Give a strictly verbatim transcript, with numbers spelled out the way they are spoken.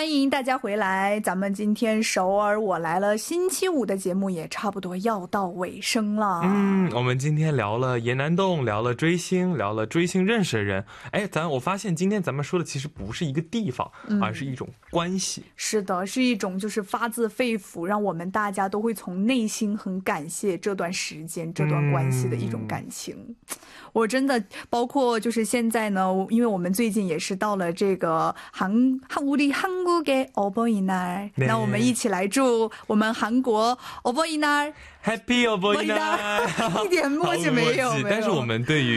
欢迎大家回来，咱们今天首尔我来了星期五的节目也差不多要到尾声了。 嗯，我们今天聊了延南洞，聊了追星，聊了追星认识的人。哎，咱我发现今天咱们说的其实不是一个地方，而是一种关系。 是的，是一种就是发自肺腑，让我们大家都会从内心很感谢这段时间这段关系的一种感情。我真的包括就是现在呢，因为我们最近也是到了这个韩우리 한국의 어버이날， 那我们一起来祝我们韩国어버이날 Happy 어버이날， 一点默契没有， 但是我们对于